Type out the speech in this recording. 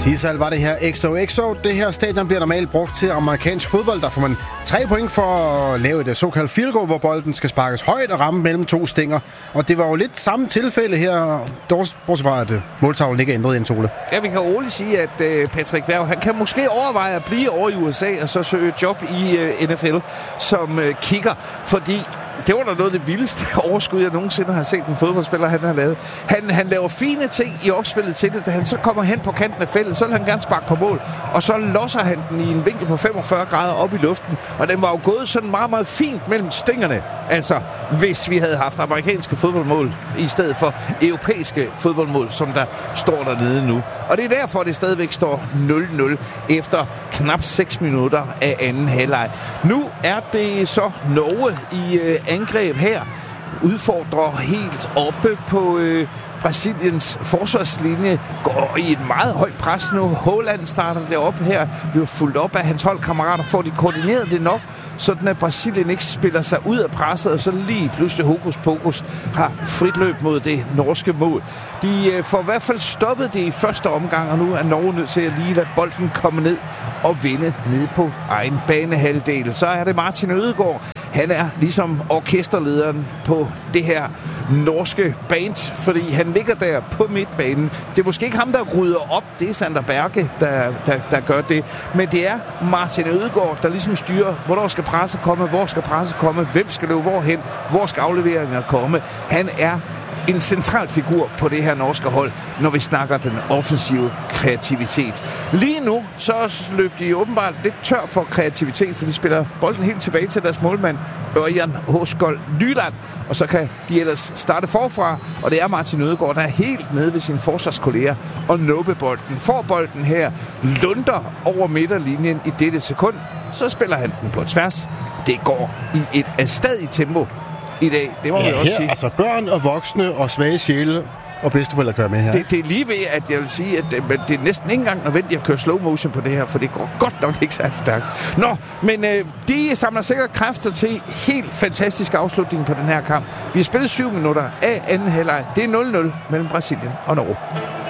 Sisal var det her XOXO. Det her stadion bliver normalt brugt til amerikansk fodbold. Der får man 3 point for at lave et såkaldt field goal, hvor bolden skal sparkes højt og ramme mellem 2 stænger. Og det var jo lidt samme tilfælde her, bortset fra at måltavlen ikke er ændret i en tole. Ja, vi kan roligt sige, at Patrick Berg, han kan måske overveje at blive over i USA og så søge job i NFL som kicker, fordi det var da noget af det vildeste overskud, jeg nogensinde har set en fodboldspiller, han har lavet. Han laver fine ting i opspillet til det. Da han så kommer hen på kanten af feltet, så vil han gerne sparke på mål. Og så losser han den i en vinkel på 45 grader op i luften. Og den var jo gået sådan meget, meget fint mellem stængerne. Altså, hvis vi havde haft amerikanske fodboldmål i stedet for europæiske fodboldmål, som der står dernede nu. Og det er derfor, det stadigvæk står 0-0 efter knap 6 minutter af anden halvleg. Nu er det så Norge i angreb her, udfordrer helt oppe på Brasiliens forsvarslinje, går i et meget højt pres nu. Haaland starter deroppe her, bliver fuldt op af hans holdkammerater, får de koordineret det nok, sådan at Brasilien ikke spiller sig ud af presset, og så lige pludselig hokus pokus har frit løb mod det norske mål. De får i hvert fald stoppet det i første omgang, og nu er Norge nødt til at lige lade bolden komme ned og vinde ned på egen banehalvdel. Så er det Martin Ødegaard. Han er ligesom orkesterlederen på det her norske band, fordi han ligger der på midtbanen. Det er måske ikke ham, der rydder op. Det er Sander Berge, der gør det. Men det er Martin Ødegaard, der ligesom styrer, hvornår skal presset komme, hvor skal presset komme, hvem skal løbe hvorhen, hvor skal afleveringer komme. Han er en central figur på det her norske hold, når vi snakker den offensive kreativitet. Lige nu, så løb de åbenbart lidt tør for kreativitet, for de spiller bolden helt tilbage til deres målmand, Ørjan Håskold Nyland, og så kan de ellers starte forfra, og det er Martin Ødegaard, der er helt nede ved sine forsvarskolleger og nuppe bolden. Får bolden her, lunder over midterlinjen i dette sekund, så spiller han den på tværs. Det går i et afstadigt tempo i dag, det må vi også sige. Altså børn og voksne og svage sjæle og bedsteforældre kører med her. Det er lige ved, at jeg vil sige, at det er næsten ikke engang nødvendigt at køre slow motion på det her, for det går godt nok ikke særlig stærkt. Nå, men de samler sikkert kræfter til helt fantastisk afslutning på den her kamp. Vi har spillet 7 minutter af anden halvleg. Det er 0-0 mellem Brasilien og Norge.